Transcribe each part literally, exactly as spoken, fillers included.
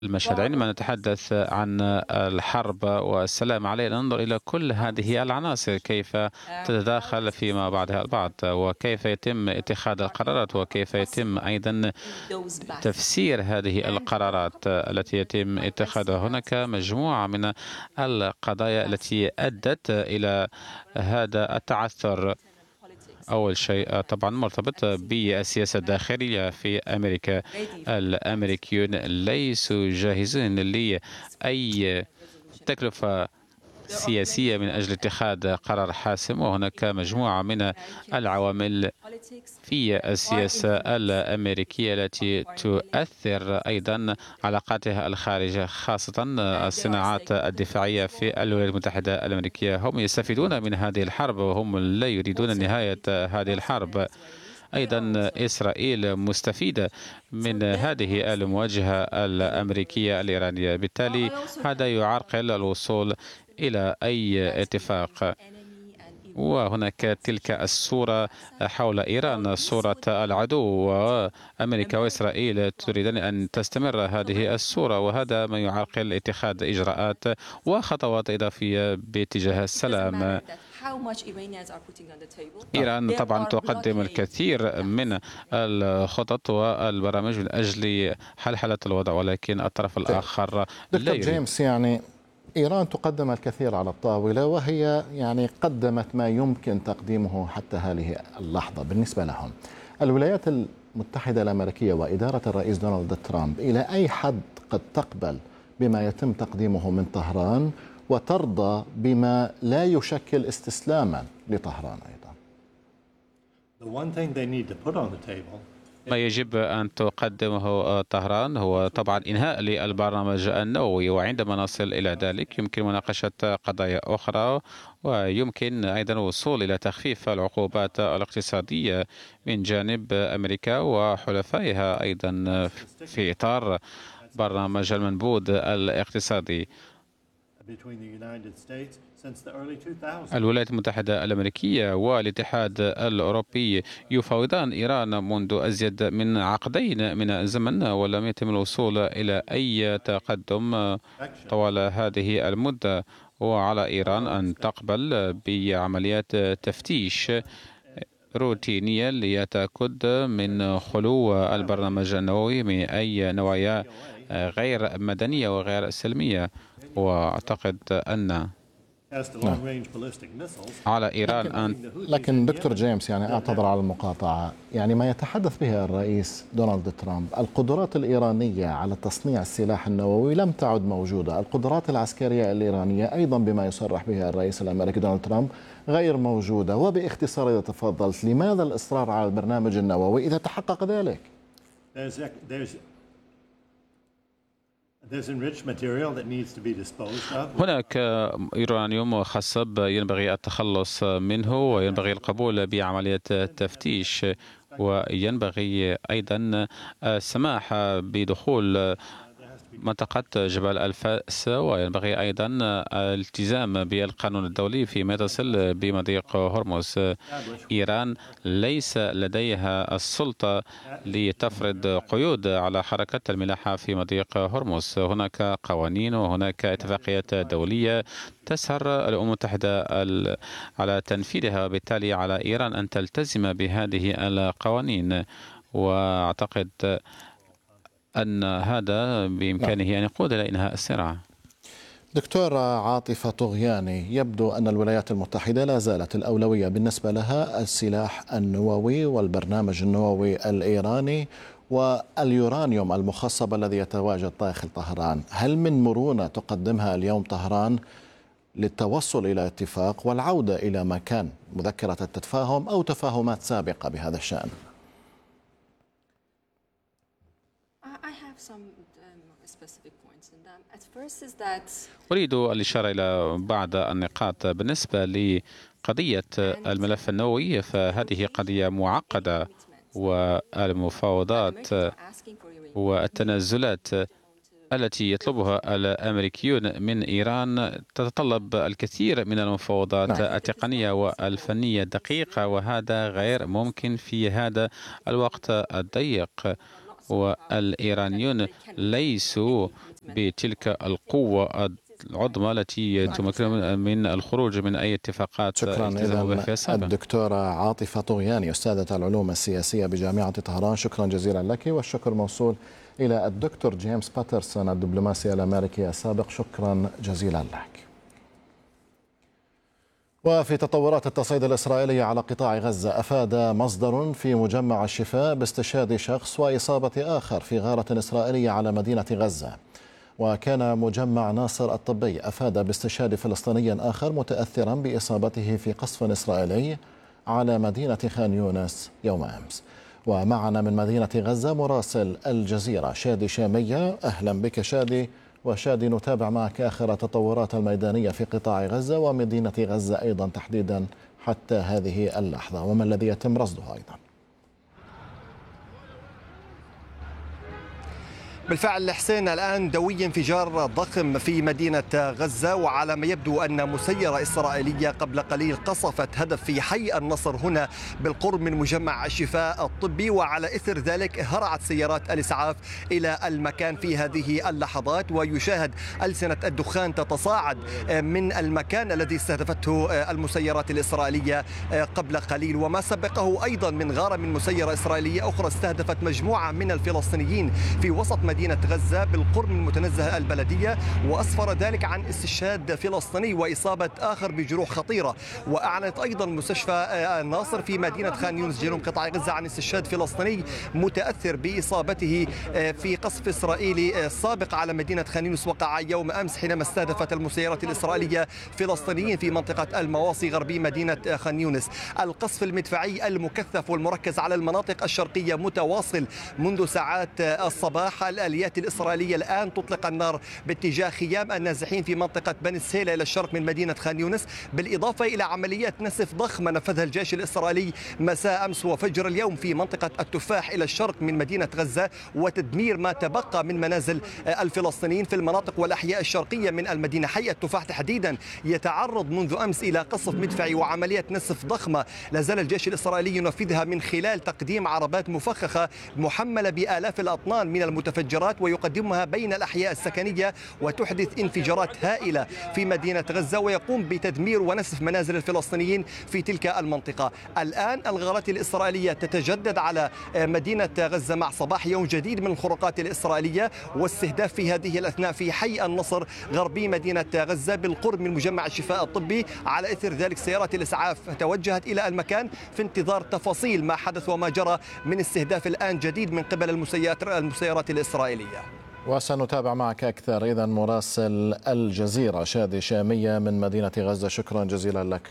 المشهد. عندما نتحدث عن الحرب والسلام علينا ننظر إلى كل هذه العناصر كيف تتداخل فيما بعضها البعض، وكيف يتم اتخاذ القرارات، وكيف يتم أيضا تفسير هذه القرارات التي يتم اتخاذها. هناك مجموعة من القضايا التي أدت إلى هذا التعثر. أول شيء طبعا مرتبط بالسياسة الداخلية في أمريكا. الأمريكيون ليسوا جاهزين لأي تكلفة سياسية من أجل اتخاذ قرار حاسم، وهناك مجموعة من العوامل في السياسة الأمريكية التي تؤثر أيضا علاقاتها الخارجية، خاصة الصناعات الدفاعية في الولايات المتحدة الأمريكية. هم يستفيدون من هذه الحرب وهم لا يريدون نهاية هذه الحرب. أيضا إسرائيل مستفيدة من هذه المواجهة الأمريكية الإيرانية، بالتالي هذا يعرقل الوصول إلى أي اتفاق. وهناك تلك الصورة حول إيران، صورة العدو، وأمريكا وإسرائيل تريدان أن تستمر هذه الصورة، وهذا ما يعرقل اتخاذ إجراءات وخطوات إضافية باتجاه السلام. إيران طبعا تقدم الكثير من الخطط والبرامج من أجل حلحلة الوضع، ولكن الطرف الآخر لا دكتور يريد. جيمس، يعني إيران تقدم الكثير على الطاولة، وهي يعني قدمت ما يمكن تقديمه حتى هذه اللحظة. بالنسبة لهم الولايات المتحدة الأمريكية وإدارة الرئيس دونالد ترامب إلى أي حد قد تقبل بما يتم تقديمه من طهران وترضى بما لا يشكل استسلاما لطهران أيضا؟ ما يجب أن تقدمه طهران هو طبعا إنهاء للبرنامج النووي، وعندما نصل إلى ذلك يمكن مناقشة قضايا أخرى، ويمكن أيضا الوصول إلى تخفيف العقوبات الاقتصادية من جانب أمريكا وحلفائها أيضا في إطار برنامج المنبوذ الاقتصادي. الولايات المتحدة الأمريكية والاتحاد الأوروبي يفاوضان إيران منذ أزيد من عقدين من الزمن، ولم يتم الوصول إلى أي تقدم طوال هذه المدة، وعلى إيران أن تقبل بعمليات تفتيش روتينية ليتأكد من خلو البرنامج النووي من أي نوايا غير مدنية وغير سلمية. وأعتقد أن على إيران أن لكن دكتور جيمس، يعني أعتذر على المقاطعة، يعني ما يتحدث به الرئيس دونالد ترامب، القدرات الإيرانية على تصنيع السلاح النووي لم تعد موجودة، القدرات العسكرية الإيرانية أيضا بما يصرح به الرئيس الأمريكي دونالد ترامب غير موجودة. وباختصار إذا تفضلت، لماذا الإصرار على البرنامج النووي إذا تحقق ذلك؟ هناك يورانيوم خصب ينبغي التخلص منه، وينبغي القبول بعملية تفتيش، وينبغي أيضا السماح بدخول منطقة جبال الفأس، وينبغي أيضا الالتزام بالقانون الدولي فيما يتصل بمضيق هرمز. إيران ليس لديها السلطة لتفرض قيود على حركة الملاحة في مضيق هرمز. هناك قوانين وهناك اتفاقيات دولية تسهر الأمم المتحدة على تنفيذها، وبالتالي على إيران أن تلتزم بهذه القوانين، وأعتقد أن هذا بإمكانه أن يقود إلى إنهاء الصراع. دكتور عاطفة طغياني، يبدو أن الولايات المتحدة لا زالت الأولوية بالنسبة لها السلاح النووي والبرنامج النووي الإيراني واليورانيوم المخصب الذي يتواجد داخل طهران. هل من مرونة تقدمها اليوم طهران للتوصل إلى اتفاق والعودة إلى ما كان مذكرة التفاهم أو تفاهمات سابقة بهذا الشأن؟ أريد الإشارة إلى بعض النقاط. بالنسبة لقضية الملف النووي فهذه قضية معقدة، والمفاوضات والتنازلات التي يطلبها الأمريكيون من إيران تتطلب الكثير من المفاوضات التقنية والفنية الدقيقة، وهذا غير ممكن في هذا الوقت الضيق. والإيرانيون ليسوا بتلك القوة العظمى التي تمكن من الخروج من أي اتفاقات. شكرا. إذا الدكتورة عاطفة طغياني أستاذة العلوم السياسية بجامعة طهران، شكرا جزيلا لك. والشكر موصول إلى الدكتور جيمس باترسون الدبلوماسي الأمريكي السابق، شكرا جزيلا لك. وفي تطورات التصعيد الإسرائيلي على قطاع غزة، أفاد مصدر في مجمع الشفاء باستشهاد شخص وإصابة آخر في غارة إسرائيلية على مدينة غزة. وكان مجمع ناصر الطبي أفاد باستشهاد فلسطيني آخر متأثرا بإصابته في قصف إسرائيلي على مدينة خان يونس يوم أمس. ومعنا من مدينة غزة مراسل الجزيرة شادي شامية. أهلا بك شادي. وشادي، نتابع معك آخر التطورات الميدانية في قطاع غزة ومدينة غزة أيضا تحديدا حتى هذه اللحظة، وما الذي يتم رصده أيضا؟ بالفعل حسين، الآن دوي انفجار ضخم في مدينة غزة، وعلى ما يبدو أن مسيرة إسرائيلية قبل قليل قصفت هدف في حي النصر هنا بالقرب من مجمع الشفاء الطبي، وعلى إثر ذلك هرعت سيارات الإسعاف إلى المكان في هذه اللحظات، ويشاهد ألسنة الدخان تتصاعد من المكان الذي استهدفته المسيرات الإسرائيلية قبل قليل. وما سبقه أيضا من غارة من مسيرة إسرائيلية أخرى استهدفت مجموعة من الفلسطينيين في وسط مدينة غزة بالقرب من متنزه البلدية، وأسفر ذلك عن استشهاد فلسطيني وإصابة آخر بجروح خطيرة. وأعلنت أيضا مستشفى ناصر في مدينة خان يونس جنوب قطاع غزة عن استشهاد فلسطيني متأثر بإصابته في قصف إسرائيلي سابق على مدينة خان يونس وقع يوم أمس حينما استهدفت المسيرات الإسرائيلية فلسطينيين في منطقة المواصي غربي مدينة خان يونس. القصف المدفعي المكثف والمركز على المناطق الشرقية متواصل منذ ساعات الصباح. الآليات الإسرائيلية الآن تطلق النار باتجاه خيام النازحين في منطقة بني السهيلة إلى الشرق من مدينة خان يونس، بالإضافة إلى عمليات نسف ضخمة نفذها الجيش الإسرائيلي مساء أمس وفجر اليوم في منطقة التفاح إلى الشرق من مدينة غزة، وتدمير ما تبقى من منازل الفلسطينيين في المناطق والأحياء الشرقية من المدينة. حي التفاح تحديدا يتعرض منذ أمس إلى قصف مدفعي وعمليات نسف ضخمة لا زال الجيش الإسرائيلي ينفذها من خلال تقديم عربات مفخخة محملة بآلاف الأطنان من المتفجرات ويقدمها بين الأحياء السكنية، وتحدث انفجارات هائلة في مدينة غزة، ويقوم بتدمير ونسف منازل الفلسطينيين في تلك المنطقة. الآن الغارات الإسرائيلية تتجدد على مدينة غزة مع صباح يوم جديد من الخروقات الإسرائيلية واستهداف في هذه الأثناء في حي النصر غربي مدينة غزة بالقرب من مجمع الشفاء الطبي. على إثر ذلك سيارات الإسعاف توجهت إلى المكان في انتظار تفاصيل ما حدث وما جرى من استهداف الآن جديد من قبل المسيرات المسيرات الإسرائيلية. وسنتابع معك أكثر. إذا مراسل الجزيرة شادي شامية من مدينة غزة، شكرا جزيلا لك.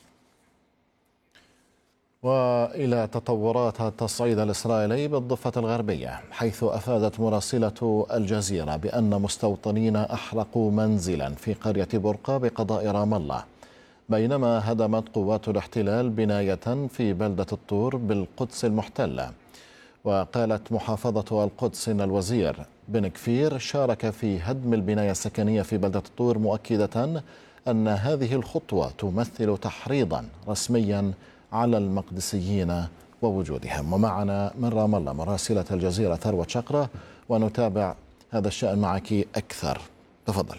وإلى تطورات التصعيد الإسرائيلي بالضفة الغربية، حيث أفادت مراسلة الجزيرة بأن مستوطنين أحرقوا منزلا في قرية برقة بقضاء رام الله، بينما هدمت قوات الاحتلال بناية في بلدة الطور بالقدس المحتلة. وقالت محافظة القدس إن الوزير بن كفير شارك في هدم البناية السكنية في بلدة الطور، مؤكدة أن هذه الخطوة تمثل تحريضا رسميا على المقدسيين ووجودهم. ومعنا من رام الله مراسلة الجزيرة ثروة شقرة، ونتابع هذا الشأن معك أكثر. تفضلي.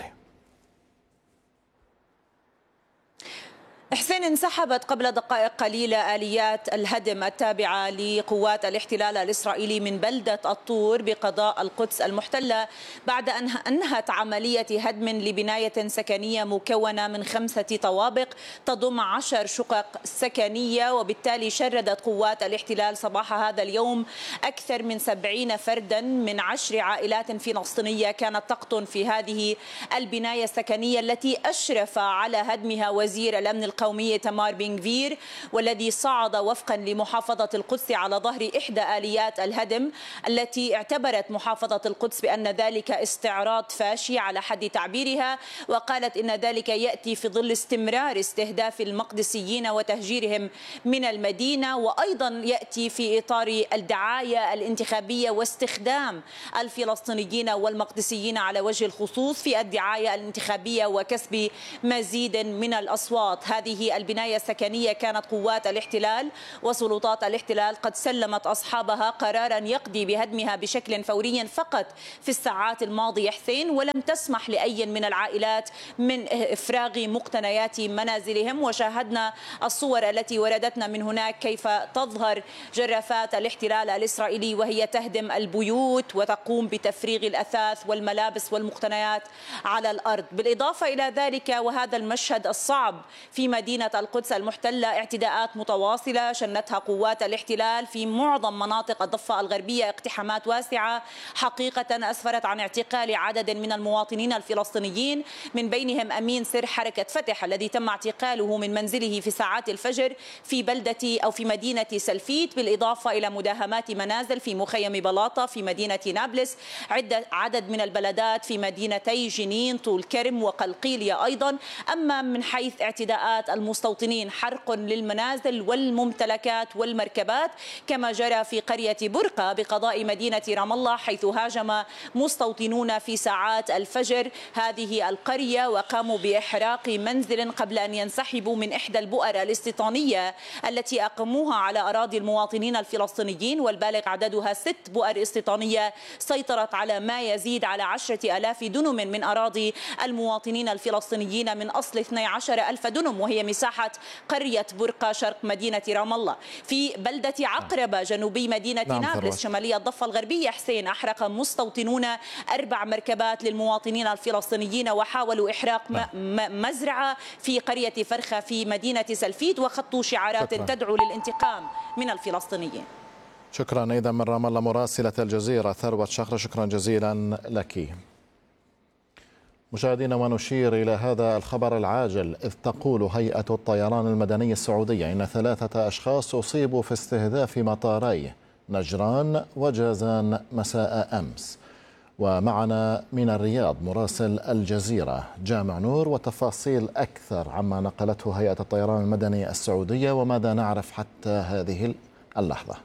حسين، انسحبت قبل دقائق قليلة آليات الهدم التابعة لقوات الاحتلال الإسرائيلي من بلدة الطور بقضاء القدس المحتلة بعد أن أنهت عملية هدم لبناية سكنية مكونة من خمسة طوابق تضم عشر شقق سكنية، وبالتالي شردت قوات الاحتلال صباح هذا اليوم أكثر من سبعين فردا من عشر عائلات فلسطينية كانت تقطن في هذه البناية السكنية التي أشرف على هدمها وزير الأمن القومي تمار بن كفير، والذي صعد وفقا لمحافظة القدس على ظهر إحدى آليات الهدم التي اعتبرت محافظة القدس بأن ذلك استعراض فاشي على حد تعبيرها، وقالت إن ذلك يأتي في ظل استمرار استهداف المقدسيين وتهجيرهم من المدينة، وأيضا يأتي في إطار الدعاية الانتخابية واستخدام الفلسطينيين والمقدسيين على وجه الخصوص في الدعاية الانتخابية وكسب مزيد من الأصوات. هذا هذه البناية السكنية كانت قوات الاحتلال وسلطات الاحتلال قد سلمت أصحابها قرارا يقضي بهدمها بشكل فوري فقط في الساعات الماضية حسين، ولم تسمح لأي من العائلات من إفراغ مقتنيات منازلهم. وشاهدنا الصور التي وردتنا من هناك كيف تظهر جرافات الاحتلال الإسرائيلي وهي تهدم البيوت وتقوم بتفريغ الأثاث والملابس والمقتنيات على الأرض. بالإضافة إلى ذلك وهذا المشهد الصعب في مدينة القدس المحتلة، اعتداءات متواصلة شنتها قوات الاحتلال في معظم مناطق الضفة الغربية، اقتحامات واسعة حقيقة أسفرت عن اعتقال عدد من المواطنين الفلسطينيين، من بينهم أمين سر حركة فتح الذي تم اعتقاله من منزله في ساعات الفجر في بلدة أو في مدينة سلفيت، بالإضافة إلى مداهمات منازل في مخيم بلاطة في مدينة نابلس، عدة عدد من البلدات في مدينتي جنين طول كرم وقلقيلية أيضا. أما من حيث اعتداءات المستوطنين، حرق للمنازل والممتلكات والمركبات كما جرى في قرية برقة بقضاء مدينة رام الله، حيث هاجم مستوطنون في ساعات الفجر هذه القرية وقاموا بإحراق منزل قبل أن ينسحبوا من إحدى البؤر الاستيطانية التي أقموها على أراضي المواطنين الفلسطينيين، والبالغ عددها ست بؤر استيطانية سيطرت على ما يزيد على عشرة آلاف دنم من أراضي المواطنين الفلسطينيين من أصل اثني عشر ألف دنم، وهي مساحة قرية برقة شرق مدينة رام الله. في بلدة عقربة جنوبي مدينة نعم نابلس شمالية الضفة الغربية حسين، أحرق مستوطنون أربع مركبات للمواطنين الفلسطينيين وحاولوا إحراق نعم. مزرعة في قرية فرخة في مدينة سلفيت، وخطوا شعارات شكرا. تدعو للانتقام من الفلسطينيين. شكرا. إذا من رام الله مراسلة الجزيرة ثروت شخر، شكرا جزيلا لك. مشاهدينا، ونشير إلى هذا الخبر العاجل، إذ تقول هيئة الطيران المدني السعودية إن ثلاثة أشخاص أصيبوا في استهداف مطاري نجران وجازان مساء أمس. ومعنا من الرياض مراسل الجزيرة جامع نور وتفاصيل أكثر عما نقلته هيئة الطيران المدني السعودية وماذا نعرف حتى هذه اللحظة.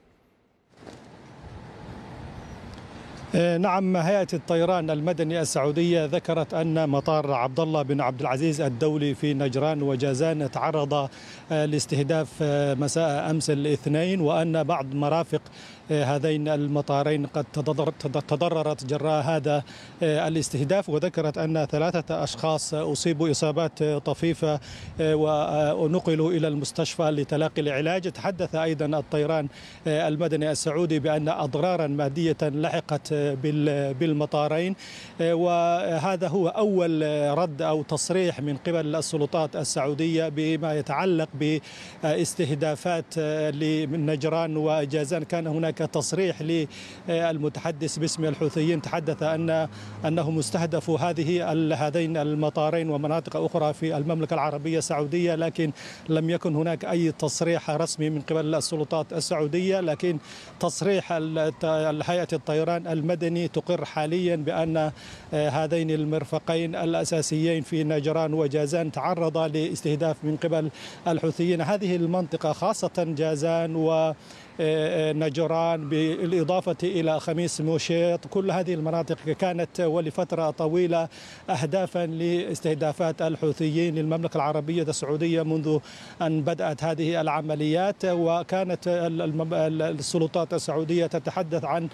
نعم، هيئة الطيران المدني السعودية ذكرت أن مطار عبد الله بن عبد العزيز الدولي في نجران وجازان تعرض لاستهداف مساء أمس الاثنين، وأن بعض مرافق هذين المطارين قد تضررت جراء هذا الاستهداف. وذكرت أن ثلاثة أشخاص أصيبوا إصابات طفيفة ونقلوا إلى المستشفى لتلقي العلاج. تحدث أيضا الطيران المدني السعودي بأن أضرارا مادية لحقت بالمطارين، وهذا هو أول رد أو تصريح من قبل السلطات السعودية بما يتعلق باستهدافات لنجران وجازان. كان هناك تصريح للمتحدث باسم الحوثيين تحدث أن أنهم استهدفوا هذه هذين المطارين ومناطق أخرى في المملكة العربية السعودية، لكن لم يكن هناك أي تصريح رسمي من قبل السلطات السعودية. لكن تصريح هيئة الطيران المدني تقر حاليا بأن هذين المرفقين الأساسيين في نجران وجازان تعرضا لاستهداف من قبل الحوثيين. هذه المنطقة خاصة جازان و نجران بالإضافة إلى خميس موشيط، كل هذه المناطق كانت ولفترة طويلة أهدافا لاستهدافات الحوثيين للمملكة العربية السعودية منذ أن بدأت هذه العمليات. وكانت السلطات السعودية تتحدث عن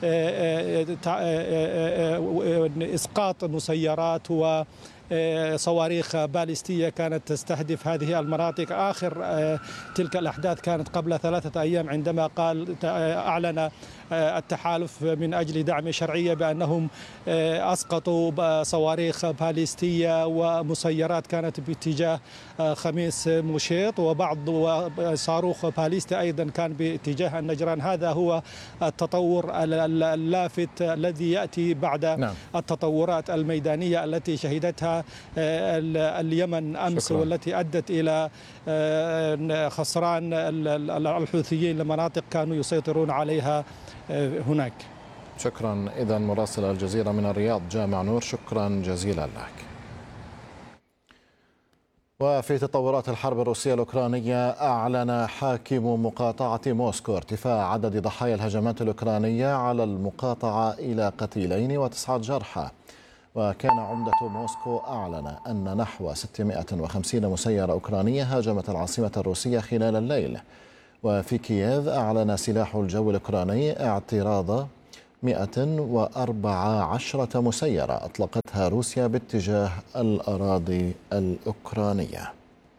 إسقاط مسيرات و صواريخ باليستية كانت تستهدف هذه المناطق. آخر تلك الأحداث كانت قبل ثلاثة أيام عندما قال أعلن التحالف من أجل دعم شرعية بأنهم أسقطوا صواريخ باليستية ومسيرات كانت باتجاه خميس مشيط، وبعض صاروخ باليستي أيضا كان باتجاه النجران. هذا هو التطور اللافت الذي يأتي بعد نعم. التطورات الميدانية التي شهدتها اليمن أمس شكرا. والتي أدت إلى خسران الحوثيين لمناطق كانوا يسيطرون عليها هناك. شكرا. إذا مراسل الجزيرة من الرياض جامع نور، شكرا جزيلا لك. وفي تطورات الحرب الروسية الأوكرانية، أعلن حاكم مقاطعة موسكو ارتفاع عدد ضحايا الهجمات الأوكرانية على المقاطعة إلى قتيلين وتسعة جرحى. وكان عمدة موسكو أعلن أن نحو ستمائة وخمسين مسيرة أوكرانية هاجمت العاصمة الروسية خلال الليل. وفي كييف أعلن سلاح الجو الأوكراني اعتراض مائة وأربع عشرة مسيرة أطلقتها روسيا باتجاه الأراضي الأوكرانية.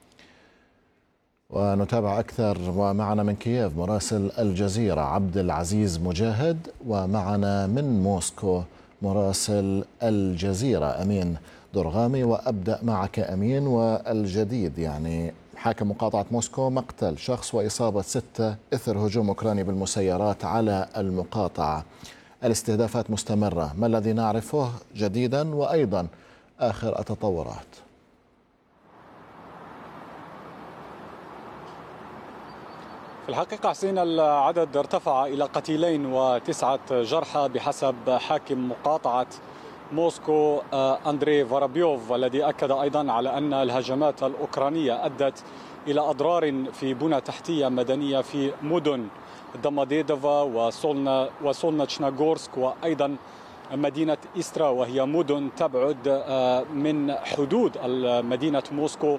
ونتابع أكثر ومعنا من كييف مراسل الجزيرة عبد العزيز مجاهد، ومعنا من موسكو مراسل الجزيرة أمين درغامي. وأبدأ معك أمين، والجديد يعني حاكم مقاطعة موسكو مقتل شخص وإصابة ستة إثر هجوم أوكراني بالمسيرات على المقاطعة. الاستهدافات مستمرة، ما الذي نعرفه جديدا وأيضا آخر التطورات؟ في الحقيقة حسين العدد ارتفع إلى قتيلين وتسعة جرحى بحسب حاكم مقاطعة موسكو أندري فارابيوف، والذي أكد أيضا على أن الهجمات الأوكرانية أدت إلى أضرار في بنى تحتية مدنية في مدن دماديدوفا وسولنا وسولنتشناغورسك وأيضا مدينة إسترا، وهي مدن تبعد من حدود مدينة موسكو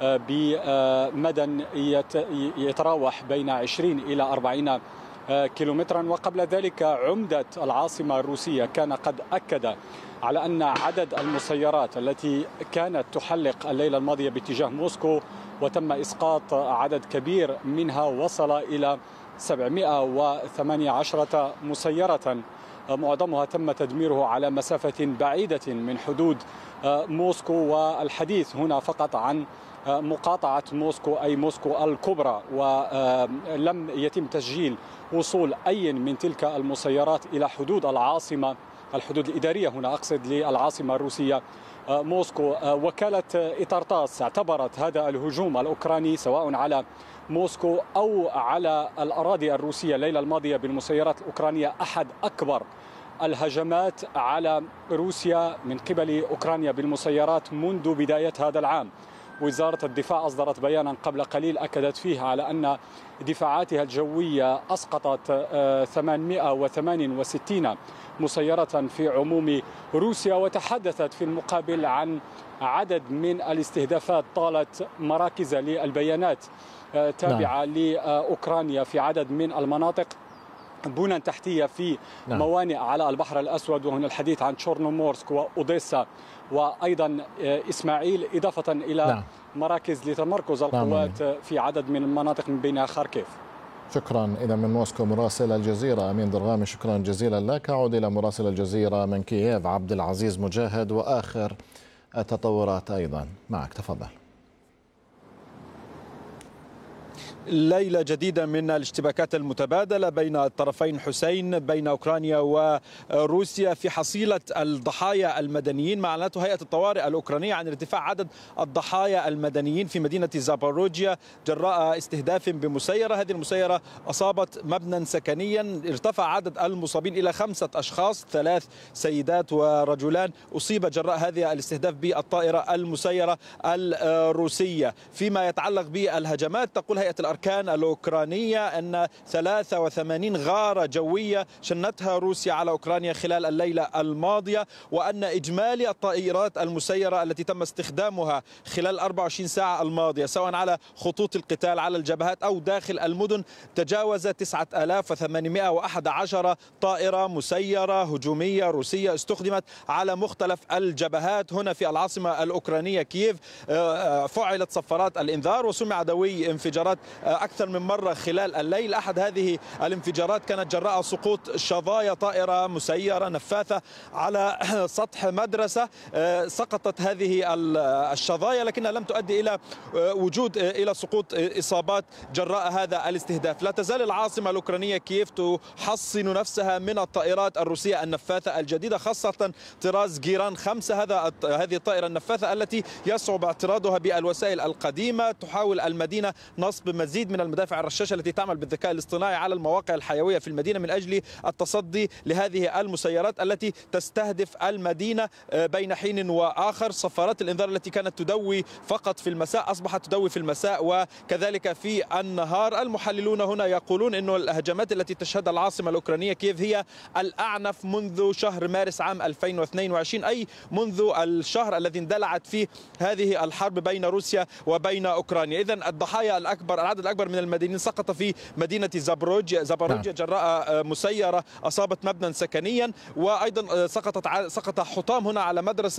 بمدى يتراوح بين عشرين إلى أربعين كيلومترا. وقبل ذلك عمدة العاصمة الروسية كان قد أكد على أن عدد المسيرات التي كانت تحلق الليلة الماضية باتجاه موسكو وتم إسقاط عدد كبير منها وصل إلى سبعمائة وثمانية عشر مسيرة، معظمها تم تدميره على مسافة بعيدة من حدود موسكو. والحديث هنا فقط عن مقاطعة موسكو أي موسكو الكبرى، ولم يتم تسجيل وصول أي من تلك المسيرات إلى حدود العاصمة، الحدود الإدارية هنا أقصد للعاصمة الروسية موسكو. وكالة إتارتاس اعتبرت هذا الهجوم الأوكراني سواء على موسكو أو على الأراضي الروسية الليلة الماضية بالمسيرات الأوكرانية أحد أكبر الهجمات على روسيا من قبل أوكرانيا بالمسيرات منذ بداية هذا العام. وزارة الدفاع أصدرت بيانا قبل قليل أكدت فيه على أن دفاعاتها الجوية أسقطت ثمانمائة وثمانية وستين مسيرة في عموم روسيا، وتحدثت في المقابل عن عدد من الاستهدافات طالت مراكز للبيانات تابعة نعم. لأوكرانيا في عدد من المناطق، بنى تحتية في نعم. موانئ على البحر الأسود، وهنا الحديث عن تشورنومورسك وأوديسا وأيضا إسماعيل، إضافة إلى نعم. مراكز لتمركز القوات نعم. في عدد من المناطق من بينها خاركيف. شكرا. إذا من موسكو مراسل الجزيرة أمين درغامي، شكرا جزيلا لك. أعود إلى مراسل الجزيرة من كييف عبد العزيز مجاهد، وآخر التطورات أيضا معك، تفضل. ليلة جديدة من الاشتباكات المتبادلة بين الطرفين حسين، بين أوكرانيا وروسيا في حصيلة الضحايا المدنيين. ما أعلنته هيئة الطوارئ الأوكرانية عن ارتفاع عدد الضحايا المدنيين في مدينة زاباروجيا جراء استهداف بمسيرة. هذه المسيرة أصابت مبنى سكنيا، ارتفع عدد المصابين إلى خمسة أشخاص، ثلاث سيدات ورجلان أصيب جراء هذا الاستهداف بالطائرة المسيرة الروسية. فيما يتعلق بالهجمات، تقول هيئة الأركان الأوكرانية أن ثلاثة وثمانين غارة جوية شنتها روسيا على أوكرانيا خلال الليلة الماضية، وأن إجمالي الطائرات المسيرة التي تم استخدامها خلال أربع وعشرين ساعة الماضية سواء على خطوط القتال على الجبهات أو داخل المدن تجاوز تسعة آلاف وثمانمائة وأحد عشر طائرة مسيرة هجومية روسية استخدمت على مختلف الجبهات هنا في العاصمة الأوكرانية كييف. فعلت صفارات الإنذار وسمع دوي انفجارات أكثر من مرة خلال الليل. أحد هذه الانفجارات كانت جراء سقوط شظايا طائرة مسيرة نفاثة على سطح مدرسة. سقطت هذه الشظايا لكنها لم تؤدي إلى وجود إلى سقوط إصابات جراء هذا الاستهداف. لا تزال العاصمة الأوكرانية كييف تحصن نفسها من الطائرات الروسية النفاثة الجديدة، خاصة طراز جيران خمسة، هذا هذه الطائرة النفاثة التي يصعب اعتراضها بالوسائل القديمة. تحاول المدينة نصب مزيد مزيد من المدافع الرشاشة التي تعمل بالذكاء الاصطناعي على المواقع الحيوية في المدينة من أجل التصدي لهذه المسيرات التي تستهدف المدينة بين حين وآخر. صفارات الإنذار التي كانت تدوي فقط في المساء أصبحت تدوي في المساء وكذلك في النهار. المحللون هنا يقولون أن الهجمات التي تشهدها العاصمة الأوكرانية كييف هي الأعنف منذ شهر مارس عام ألفين واثنين وعشرين، أي منذ الشهر الذي اندلعت فيه هذه الحرب بين روسيا وبين أوكرانيا. إذن الضحايا الأكبر، العدد الأكبر من المدنيين سقط في مدينة زابروجيا زابروجيا جراء مسيرة أصابت مبنى سكنيا، وأيضا سقطت سقط حطام هنا على مدرسة